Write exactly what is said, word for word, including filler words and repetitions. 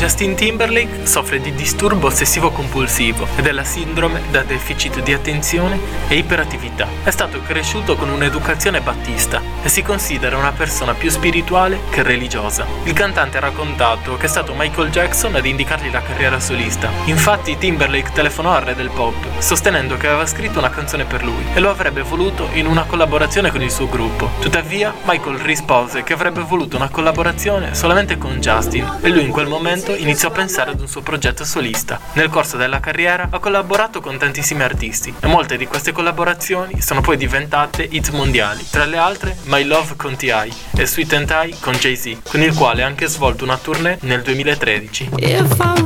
Justin Timberlake soffre di disturbo ossessivo-compulsivo e della sindrome da deficit di attenzione e iperattività. È stato cresciuto con un'educazione battista e si considera una persona più spirituale che religiosa. Il cantante ha raccontato che è stato Michael Jackson ad indicargli la carriera solista. Infatti Timberlake telefonò al re del pop, sostenendo che aveva scritto una canzone per lui e lo avrebbe voluto in una collaborazione con il suo gruppo. Tuttavia, Michael rispose che avrebbe voluto una collaborazione solamente con Justin e lui in quel momento iniziò a pensare ad un suo progetto solista. Nel corso della carriera ha collaborato con tantissimi artisti e molte di queste collaborazioni sono poi diventate hit mondiali, tra le altre My Love con T I e Sweet and I con Jay-Z, con il quale ha anche svolto una tournée nel duemilatredici.